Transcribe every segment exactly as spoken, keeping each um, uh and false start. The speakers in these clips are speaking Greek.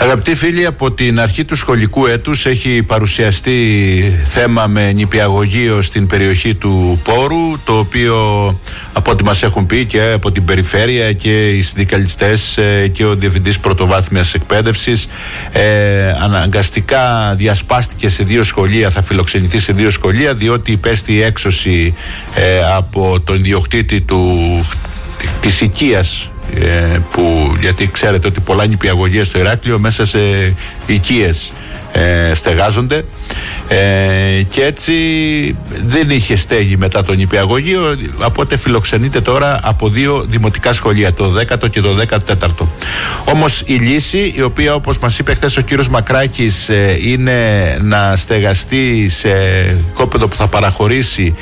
Αγαπητοί φίλοι, από την αρχή του σχολικού έτους έχει παρουσιαστεί θέμα με νηπιαγωγείο στην περιοχή του Πόρου, το οποίο από ό,τι μας έχουν πει και από την περιφέρεια και οι συνδικαλιστές και ο Διευθυντής Πρωτοβάθμιας Εκπαίδευσης ε, αναγκαστικά διασπάστηκε σε δύο σχολεία, θα φιλοξενηθεί σε δύο σχολεία, διότι υπέστη έξωση ε, από τον ιδιοκτήτη του, της οικίας, Ε, που, γιατί ξέρετε ότι πολλά νηπιαγωγεία στο Ηράκλειο μέσα σε οικίες ε, στεγάζονται ε, και έτσι δεν είχε στέγη μετά το νηπιαγωγείο, οπότε φιλοξενείται τώρα από δύο δημοτικά σχολεία, το δέκατο και το δέκατο. Όμως η λύση, η οποία όπως μας είπε χθες ο κύριος Μακράκης, ε, είναι να στεγαστεί σε κόπεδο που θα παραχωρήσει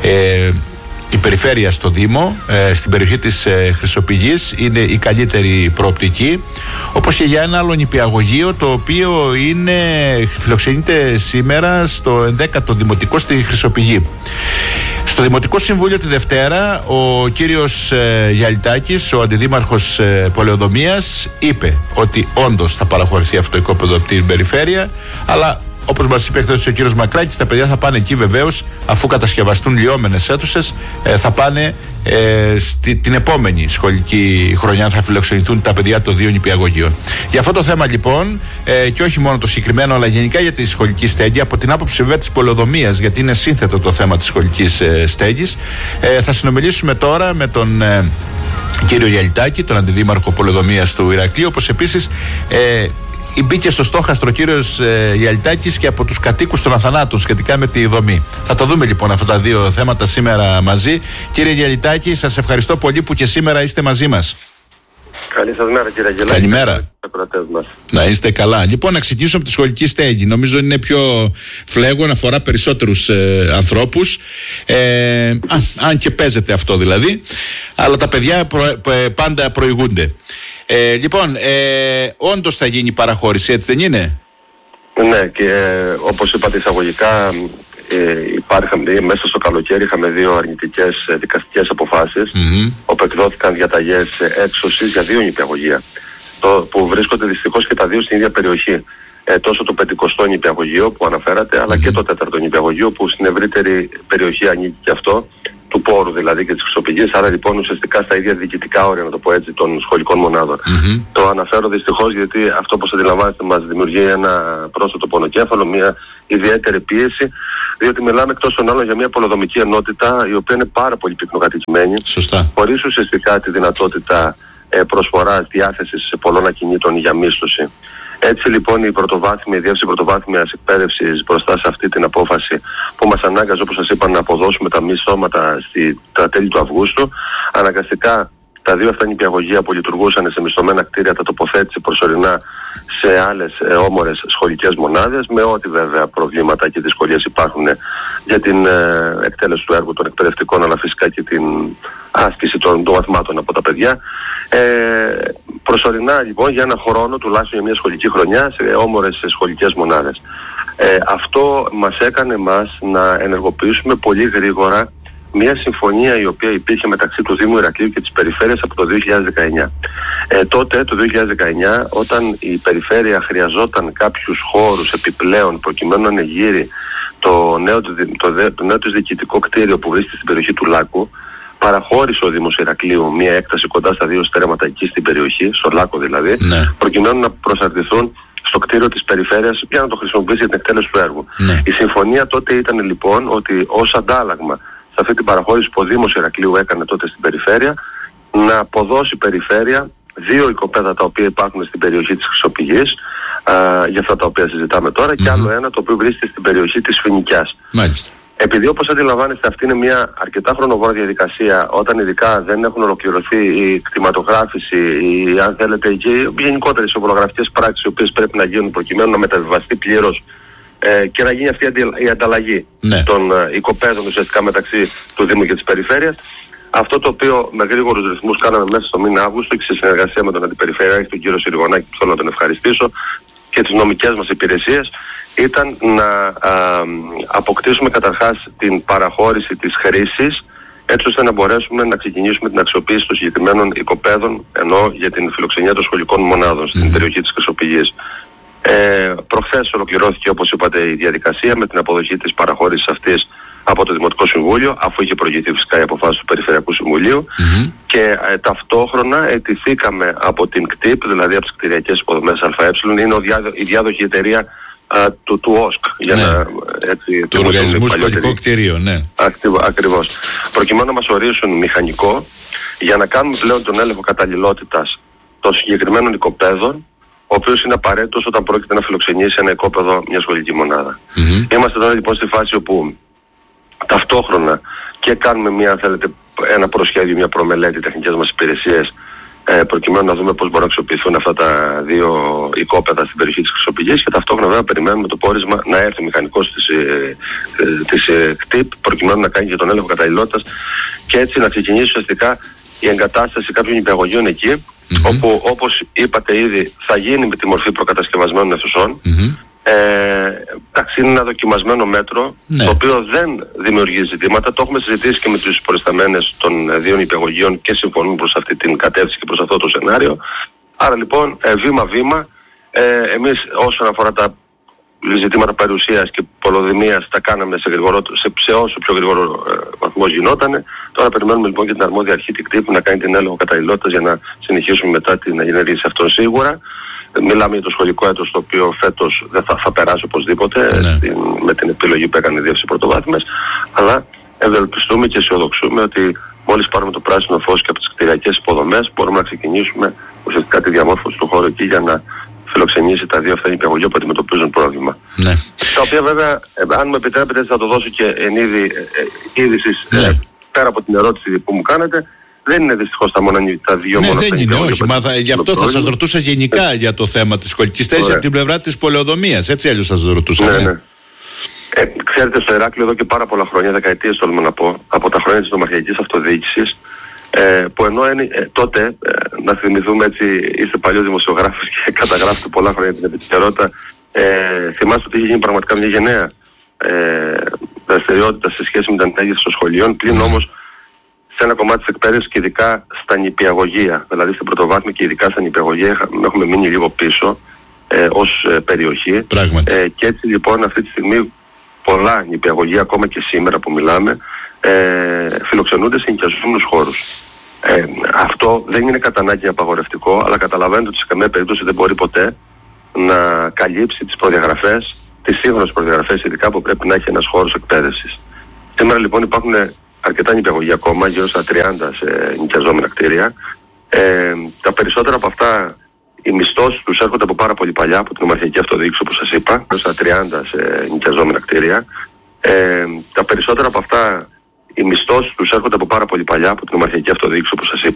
ε, η περιφέρεια στο Δήμο, ε, στην περιοχή της ε, Χρυσοπηγής, είναι η καλύτερη προοπτική, όπως και για ένα άλλο νηπιαγωγείο, το οποίο είναι, φιλοξενείται σήμερα στο ενδέκατο Δημοτικό στη Χρυσοπηγή. Στο Δημοτικό Συμβούλιο τη Δευτέρα ο κύριος ε, Γιαλιτάκης, ο αντιδήμαρχος ε, Πολεοδομίας, είπε ότι όντως θα παραχωρηθεί αυτό το οικόπεδο από την περιφέρεια, αλλά όπως μας είπε χθες ο κύριος Μακράκης, τα παιδιά θα πάνε εκεί βεβαίως, αφού κατασκευαστούν λιώμενες αίθουσες, ε, θα πάνε ε, στη, την επόμενη σχολική χρονιά, θα φιλοξενηθούν τα παιδιά των δύο νηπιαγωγείων. Για αυτό το θέμα λοιπόν, ε, και όχι μόνο το συγκεκριμένο, αλλά γενικά για τη σχολική στέγη, από την άποψη βέβαια της πολεοδομίας, γιατί είναι σύνθετο το θέμα της σχολικής ε, στέγης, ε, θα συνομιλήσουμε τώρα με τον ε, κύριο Γιαλιτάκη, τον αντιδήμαρχο πολεοδομίας του Ηρακλείου, όπως επίσης ε, μπήκε στο στόχαστρο ο κύριος ε, Γιαλιτάκης και από τους κατοίκους των Αθανάτων σχετικά με τη δομή. Θα τα δούμε λοιπόν αυτά τα δύο θέματα σήμερα μαζί. Κύριε Γιαλιτάκη, σας ευχαριστώ πολύ που και σήμερα είστε μαζί μας. Καλή σας μέρα, κύριε Αγγελάκη. Καλημέρα. Να είστε καλά. Λοιπόν, να ξεκινήσω από τη σχολική στέγη. Νομίζω είναι πιο φλέγον, αφορά περισσότερους ε, ανθρώπους. Ε, α, αν και παίζεται αυτό δηλαδή. Αλλά τα παιδιά προ, ε, πάντα προηγούνται. Ε, λοιπόν, ε, όντως θα γίνει παραχώρηση, έτσι δεν είναι? Ναι, και ε, όπως είπατε εισαγωγικά, ε, υπάρχαμε, μέσα στο καλοκαίρι είχαμε δύο αρνητικές ε, δικαστικές αποφάσεις, mm-hmm. όπου εκδόθηκαν διαταγές έξωσης για δύο νηπιαγωγεία, το, που βρίσκονται δυστυχώς και τα δύο στην ίδια περιοχή. Ε, τόσο το πεντηκοστό νηπιαγωγείο που αναφέρατε, αλλά mm-hmm. και το τέταρτο νηπιαγωγείο που στην ευρύτερη περιοχή ανήκει και αυτό, του Πόρου δηλαδή και της Χρυσοπηγής, άρα λοιπόν ουσιαστικά στα ίδια διοικητικά όρια, να το πω έτσι, των σχολικών μονάδων. Mm-hmm. Το αναφέρω δυστυχώς γιατί αυτό, όπως αντιλαμβάνεστε, μας δημιουργεί ένα πρόσθετο πονοκέφαλο, μια ιδιαίτερη πίεση, διότι μιλάμε εκτός των άλλων για μια πολεοδομική ενότητα η οποία είναι πάρα πολύ πυκνοκατοικημένη, χωρίς ουσιαστικά τη δυνατότητα ε, προσφοράς, διάθεσης πολλών ακινήτων για μίσθωση. Έτσι λοιπόν η πρωτοβάθμια, η Διεύθυνση Πρωτοβάθμιας Εκπαίδευσης μπροστά σε αυτή την απόφαση που μας ανάγκαζε, όπως σας είπα, να αποδώσουμε τα μισθώματα στη, τα τέλη του Αυγούστου, αναγκαστικά τα δύο αυτά νηπιαγωγεία που λειτουργούσαν σε μισθωμένα κτίρια τα τοποθέτησε προσωρινά σε άλλες ε, όμορες σχολικές μονάδες, με ό,τι βέβαια προβλήματα και δυσκολίες υπάρχουν για την ε, εκτέλεση του έργου των εκπαιδευτικών, αλλά φυσικά και την άσκηση των, των μαθημάτων από τα παιδιά. Ε, προσωρινά λοιπόν για ένα χρόνο, τουλάχιστον για μια σχολική χρονιά, σε όμορες σχολικές μονάδες. Ε, αυτό μας έκανε μας να ενεργοποιήσουμε πολύ γρήγορα μια συμφωνία η οποία υπήρχε μεταξύ του Δήμου Ηρακλείου και της Περιφέρειας από το δύο χιλιάδες δεκαεννιά. Ε, τότε, το δύο χιλιάδες δεκαεννιά, όταν η Περιφέρεια χρειαζόταν κάποιους χώρους επιπλέον προκειμένου να ανεγείρει το νέο, το, το, το νέο της διοικητικό κτίριο που βρίσκεται στην περιοχή του Λάκου, παραχώρησε ο Δήμος Ηρακλείου μια έκταση κοντά στα δύο στρέμματα εκεί στην περιοχή, στο Λάκο δηλαδή, ναι. προκειμένου να προσαρτηθούν στο κτίριο της Περιφέρειας για να το χρησιμοποιήσει για την εκτέλεση του έργου. Ναι. Η συμφωνία τότε ήταν λοιπόν ότι ως αντάλλαγμα σε αυτή την παραχώρηση που ο Δήμος Ηρακλείου έκανε τότε στην Περιφέρεια, να αποδώσει η Περιφέρεια δύο οικοπαίδα τα οποία υπάρχουν στην περιοχή της Χρυσοπηγής, α, για αυτά τα οποία συζητάμε τώρα, mm-hmm. και άλλο ένα το οποίο βρίσκεται στην περιοχή της Φοινικιάς. Μάλιστα. Επειδή όπως αντιλαμβάνεστε αυτή είναι μια αρκετά χρονοβόρα διαδικασία, όταν ειδικά δεν έχουν ολοκληρωθεί η κτηματογράφηση ή αν θέλετε και γενικότερες ομολογραφικές πράξεις οι οποίες πρέπει να γίνουν προκειμένου να μεταβιβαστεί πλήρως ε, και να γίνει αυτή η ανταλλαγή ναι. των ε, οικοπαίδων ουσιαστικά μεταξύ του Δήμου και της Περιφέρειας. Αυτό το οποίο με γρήγορους ρυθμούς κάναμε μέσα στο μήνα Αύγουστο και σε συνεργασία με τον Αντιπεριφερειάρχη, τον κύριο Συριγωνάκη, που θέλω να τον ευχαριστήσω, και τις νομικές μας υπηρεσίες, ήταν να α, αποκτήσουμε καταρχάς την παραχώρηση της χρήσης έτσι ώστε να μπορέσουμε να ξεκινήσουμε την αξιοποίηση των συγκεκριμένων οικοπαίδων, ενώ για την φιλοξενία των σχολικών μονάδων στην mm. περιοχή της Χρυσοπηγής. Ε, προχθές ολοκληρώθηκε, όπως είπατε, η διαδικασία με την αποδοχή της παραχώρησης αυτής από το Δημοτικό Συμβούλιο, αφού είχε προηγηθεί φυσικά η αποφάση του Περιφερειακού Συμβουλίου mm-hmm. και ε, ταυτόχρονα αιτηθήκαμε από την ΚΤΙΠ, δηλαδή από τις κτηριακές υποδομές ΑΕ, είναι ο διάδο, η διάδοχη εταιρεία α, του, του ΟΣΚ, για ναι. να, έτσι, του Οργανισμού Σχολικών Κτηρίων, ναι. Ακριβώς, ακριβώς. Προκειμένου να μας ορίσουν μηχανικό για να κάνουμε πλέον τον έλεγχο καταλληλότητας των συγκεκριμένων οικοπαίδων, ο οποίος είναι απαραίτητος όταν πρόκειται να φιλοξενήσει ένα οικόπεδο μια σχολική μονάδα. Mm-hmm. Είμαστε τώρα λοιπόν στη φάση όπου ταυτόχρονα και κάνουμε μια, θέλετε, ένα προσχέδιο, μια προμελέτη τεχνικές μας υπηρεσίες, ε, προκειμένου να δούμε πώς μπορούν να αξιοποιηθούν αυτά τα δύο οικόπεδα στην περιοχή της Χρυσοπηγής, και ταυτόχρονα βέβαια περιμένουμε το πόρισμα να έρθει μηχανικός της, ε, ε, της ε, ΚΤΙΠ, προκειμένου να κάνει και τον έλεγχο καταλληλότητας και έτσι να ξεκινήσει ουσιαστικά η εγκατάσταση κάποιων νηπιαγωγείων εκεί, mm-hmm. όπου, όπως είπατε ήδη, θα γίνει με τη μορφή προκατασκευασμένων αιθουσών. Mm-hmm. Ε, εντάξει, είναι ένα δοκιμασμένο μέτρο, ναι. το οποίο δεν δημιουργεί ζητήματα. Το έχουμε συζητήσει και με τους προϊσταμένες των δύο νηπιαγωγείων και συμφωνούμε προς αυτή την κατεύθυνση και προς αυτό το σενάριο. Άρα λοιπόν, ε, βήμα-βήμα, ε, εμείς όσον αφορά τα ζητήματα παρουσίας και πολεοδημίας τα κάναμε σε, γρηγορό, σε, σε όσο πιο γρήγορο ε, βαθμό γινότανε. Τώρα περιμένουμε λοιπόν και την αρμόδια αρχή την ΚΤΙΠ να κάνει την έλεγχο καταλληλότητας για να συνεχίσουμε μετά την ενέργεια αυτών σίγουρα. Μιλάμε για το σχολικό έτος, το οποίο φέτος δεν θα, θα περάσει οπωσδήποτε ναι. στην, με την επιλογή που έκανε η Διεύθυνση Πρωτοβάθμιας, αλλά ευελπιστούμε και αισιοδοξούμε ότι μόλις πάρουμε το πράσινο φως και από τις κτηριακές υποδομές μπορούμε να ξεκινήσουμε ουσιαστικά τη διαμόρφωση του χώρου εκεί για να φιλοξενήσει τα δύο αυτά νηπιαγωγεία που αντιμετωπίζουν πρόβλημα. Ναι. Τα οποία βέβαια, αν μου επιτρέπετε, θα το δώσω και εν είδη ε, είδησης, ναι. ε, πέρα από την ερώτηση που μου κάνετε. Δεν είναι δυστυχώς τα, μόνο, τα δύο ναι, μόνο. Δεν είναι, όχι. Μα θα, γι' αυτό θα σας ρωτούσα γενικά για το θέμα της σχολικής θέσης από την πλευρά της πολεοδομίας. Έτσι αλλιώς θα σας ρωτούσα. Ναι, ναι. Ε, ξέρετε, στο Ηράκλειο εδώ και πάρα πολλά χρόνια, δεκαετίες τολμώ να πω, από τα χρόνια της νομαρχιακής αυτοδιοίκησης, ε, που ενώ είναι, ε, τότε, ε, να θυμηθούμε έτσι, είστε παλιός δημοσιογράφος και καταγράφετε πολλά χρόνια την επικαιρότητα, ε, θυμάστε ότι είχε γίνει πραγματικά μια γενναία ε, δραστηριότητα σε σχέση με την ανάγκη των σχολείων, πλην όμως σε ένα κομμάτι της εκπαίδευσης και ειδικά στα νηπιαγωγεία, δηλαδή στην πρωτοβάθμια και ειδικά στα νηπιαγωγεία έχουμε μείνει λίγο πίσω ε, ως ε, περιοχή. Ε, και έτσι λοιπόν αυτή τη στιγμή πολλά νηπιαγωγεία ακόμα και σήμερα που μιλάμε ε, φιλοξενούνται σε νοικιαζόμενους χώρους. Ε, αυτό δεν είναι κατά ανάγκη απαγορευτικό, αλλά καταλαβαίνετε ότι σε καμία περίπτωση δεν μπορεί ποτέ να καλύψει τις προδιαγραφές, τις σύγχρονες προδιαγραφές ειδικά που πρέπει να έχει ένας χώρος εκπαίδευσης. Σήμερα λοιπόν υπάρχουν αρκετά νηπιαγωγεία ακόμα, γύρω στα τριάντα σε νοικιαζόμενα κτίρια. Ε, τα περισσότερα από αυτά, οι μισθώσεις τους έρχονται από πάρα πολύ παλιά, από την νομαρχιακή αυτοδιοίκηση όπως σας είπα, γύρω στα τριάντα σε νοικιαζόμενα κτίρια. Ε, τα περισσότερα από αυτά, οι μισθώσεις τους έρχονται από πάρα πολύ παλιά, από την νομαρχιακή αυτοδιοίκηση όπως σας είπα.